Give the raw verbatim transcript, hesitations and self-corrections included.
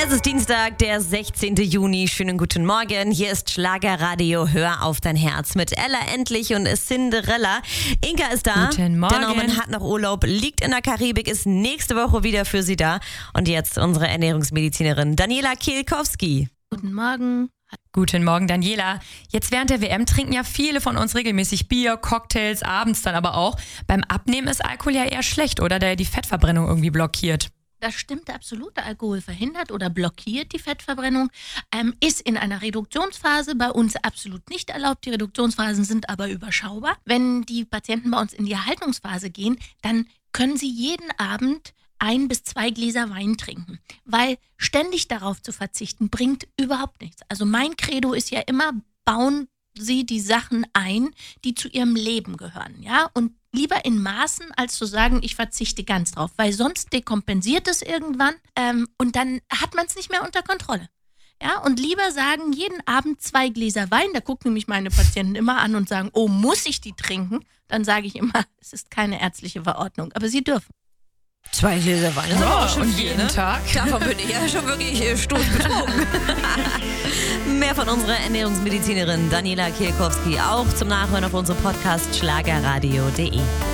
Es ist Dienstag, der sechzehnten Juni. Schönen guten Morgen. Hier ist Schlagerradio. Hör auf dein Herz mit Ella Endlich und Cinderella. Inka ist da. Guten Morgen. Der Norman hat noch Urlaub, liegt in der Karibik, ist nächste Woche wieder für Sie da. Und jetzt unsere Ernährungsmedizinerin Daniela Kielkowski. Guten Morgen. Guten Morgen, Daniela. Jetzt während der W M trinken ja viele von uns regelmäßig Bier, Cocktails, abends dann aber auch. Beim Abnehmen ist Alkohol ja eher schlecht, oder? Da er die Fettverbrennung irgendwie blockiert. Das stimmt absolut. Der Alkohol verhindert oder blockiert die Fettverbrennung, ähm, ist in einer Reduktionsphase bei uns absolut nicht erlaubt. Die Reduktionsphasen sind aber überschaubar. Wenn die Patienten bei uns in die Erhaltungsphase gehen, dann können sie jeden Abend ein bis zwei Gläser Wein trinken, weil ständig darauf zu verzichten bringt überhaupt nichts. Also mein Credo ist ja immer, bauen Sie die Sachen ein, die zu Ihrem Leben gehören, ja, und lieber in Maßen, als zu sagen, ich verzichte ganz drauf, weil sonst dekompensiert es irgendwann ähm, und dann hat man es nicht mehr unter Kontrolle. Ja, und lieber sagen, jeden Abend zwei Gläser Wein, da gucken mich meine Patienten immer an und sagen, oh, muss ich die trinken? Dann sage ich immer, es ist keine ärztliche Verordnung, aber Sie dürfen. Zwei Gläser Wein. Das ist aber auch schon und viel, jeden ne? Tag. Davon bin ich ja schon wirklich äh, stoßbetrunken. Mehr von unserer Ernährungsmedizinerin Daniela Kielkowski auch zum Nachhören auf unserem Podcast schlagerradio punkt de.